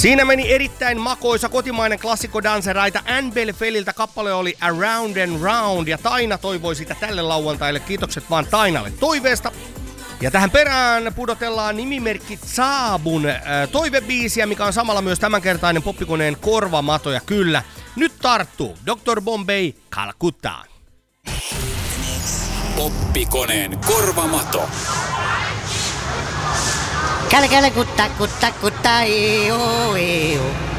Siinä meni erittäin makoisa kotimainen klassikko danseraita Annabelle Felliltä. Kappale oli Around and Round ja Taina toivoi sitä tälle lauantaille. Kiitokset vaan Tainalle toiveesta. Ja tähän perään pudotellaan nimimerkki Saabun toivebiisiä, mikä on samalla myös tämänkertainen poppikoneen korvamato. Ja kyllä, nyt tarttuu Dr. Bombay Calcutta. Poppikoneen korvamato. Kälkälä kutta kutta kutta eo eo.